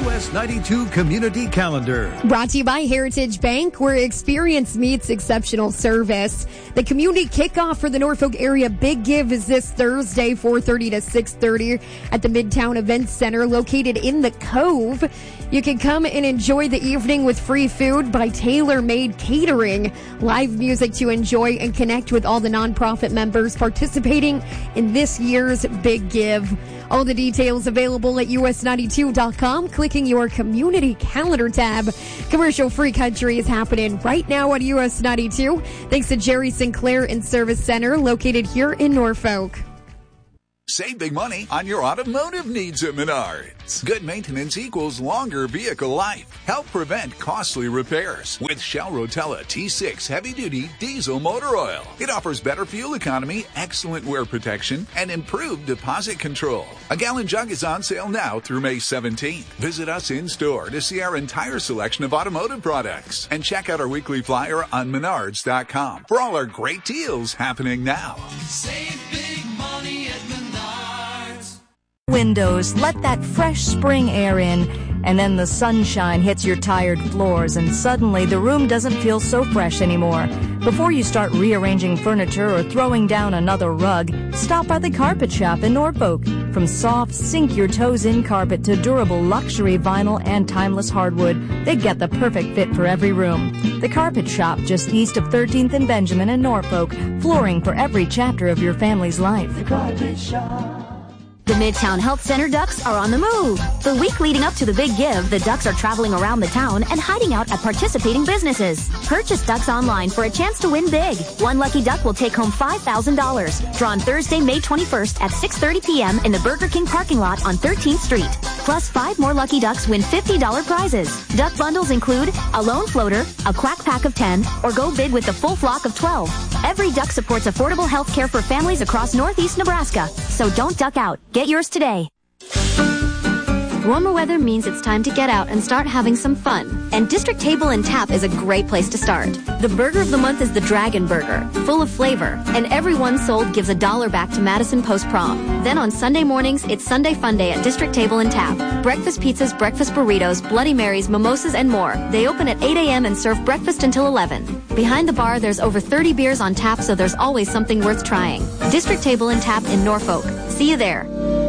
US 92 Community Calendar. Brought to you by Heritage Bank, where experience meets exceptional service. The community kickoff for the Norfolk area Big Give is this Thursday, 4:30 to 6:30 at the Midtown Events Center located in the Cove. You can come and enjoy the evening with free food by Tailor Made Catering, live music to enjoy, and connect with all the nonprofit members participating in this year's Big Give. All the details available at us92.com, clicking your community calendar tab. Commercial-free country is happening right now on US 92, thanks to Jerry Sinclair and Service Center, located here in Norfolk. Save big money on your automotive needs at Menards. Good maintenance equals longer vehicle life. Help prevent costly repairs with Shell Rotella T6 heavy-duty diesel motor oil. It offers better fuel economy, excellent wear protection, and improved deposit control. A gallon jug is on sale now through May 17th. Visit us in-store to see our entire selection of automotive products. And check out our weekly flyer on Menards.com for all our great deals happening now. Save big money at Menards. Windows, let that fresh spring air in, and then the sunshine hits your tired floors, and suddenly the room doesn't feel so fresh anymore. Before you start rearranging furniture or throwing down another rug, stop by the Carpet Shop in Norfolk. From soft, sink-your-toes-in carpet to durable luxury vinyl and timeless hardwood, they get the perfect fit for every room. The Carpet Shop, just east of 13th and Benjamin in Norfolk, flooring for every chapter of your family's life. The Carpet Shop. The Midtown Health Center Ducks are on the move. The week leading up to the Big Give, the Ducks are traveling around the town and hiding out at participating businesses. Purchase Ducks online for a chance to win big. One lucky duck will take home $5,000. Drawn Thursday, May 21st at 6:30 p.m. in the Burger King parking lot on 13th Street. Plus, 5 more lucky ducks win $50 prizes. Duck bundles include a lone floater, a quack pack of 10, or go big with the full flock of 12. Every duck supports affordable health care for families across Northeast Nebraska. So don't duck out. Get yours today. Warmer weather means it's time to get out and start having some fun. And District Table and Tap is a great place to start. The burger of the month is the Dragon Burger, full of flavor. And every one sold gives $1 back to Madison Post Prom. Then on Sunday mornings, it's Sunday Fun Day at District Table and Tap. Breakfast pizzas, breakfast burritos, Bloody Marys, mimosas, and more. They open at 8 a.m. and serve breakfast until 11. Behind the bar, there's over 30 beers on tap, so there's always something worth trying. District Table and Tap in Norfolk. See you there.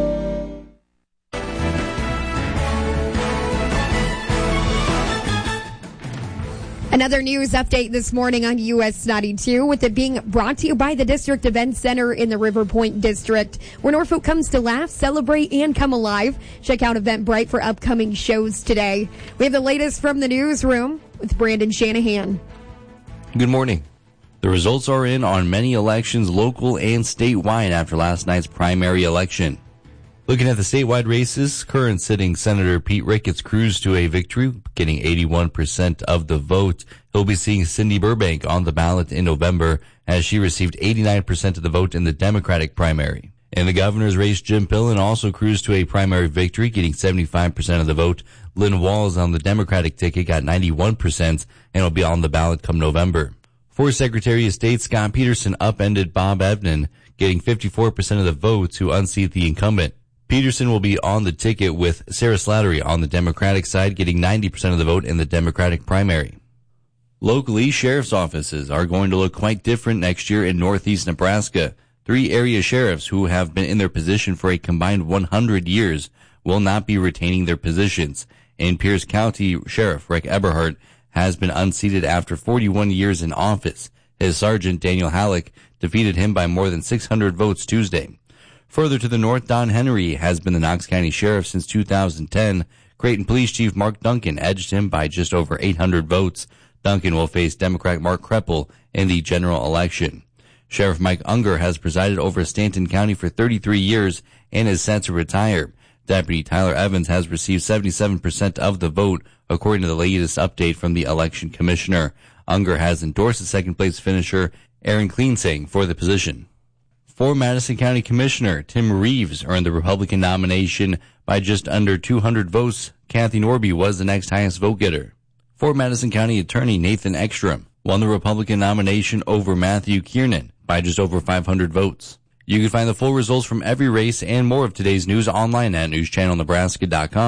Another news update this morning on US 92, with it being brought to you by the District Event Center in the River Point District, where Norfolk comes to laugh, celebrate, and come alive. Check out Eventbrite for upcoming shows today. We have the latest from the newsroom with Brandon Shanahan. Good morning. The results are in on many elections, local and statewide, after last night's primary election. Looking at the statewide races, current sitting Senator Pete Ricketts cruised to a victory, getting 81% of the vote. He'll be seeing Cindy Burbank on the ballot in November, as she received 89% of the vote in the Democratic primary. In the governor's race, Jim Pillen also cruised to a primary victory, getting 75% of the vote. Lynn Walls on the Democratic ticket got 91% and will be on the ballot come November. For Secretary of State, Scott Peterson upended Bob Evnen, getting 54% of the vote to unseat the incumbent. Peterson will be on the ticket with Sarah Slattery on the Democratic side, getting 90% of the vote in the Democratic primary. Locally, sheriff's offices are going to look quite different next year in Northeast Nebraska. 3 area sheriffs who have been in their position for a combined 100 years will not be retaining their positions. In Pierce County, Sheriff Rick Eberhardt has been unseated after 41 years in office. His sergeant, Daniel Halleck, defeated him by more than 600 votes Tuesday. Further to the north, Don Henry has been the Knox County Sheriff since 2010. Creighton Police Chief Mark Duncan edged him by just over 800 votes. Duncan will face Democrat Mark Kreppel in the general election. Sheriff Mike Unger has presided over Stanton County for 33 years and is set to retire. Deputy Tyler Evans has received 77% of the vote, according to the latest update from the election commissioner. Unger has endorsed the second-place finisher, Aaron Kleensing, for the position. For Madison County Commissioner, Tim Reeves earned the Republican nomination by just under 200 votes. Kathy Norby was the next highest vote-getter. For Madison County Attorney Nathan Ekstrom won the Republican nomination over Matthew Kiernan by just over 500 votes. You can find the full results from every race and more of today's news online at newschannelnebraska.com.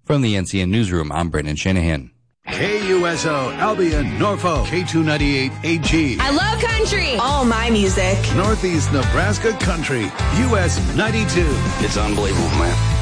From the NCN Newsroom, I'm Brendan Shanahan. KUSO, Albion, Norfolk, K298 AG. I love country. All my music. Northeast Nebraska Country, US 92. It's unbelievable, man.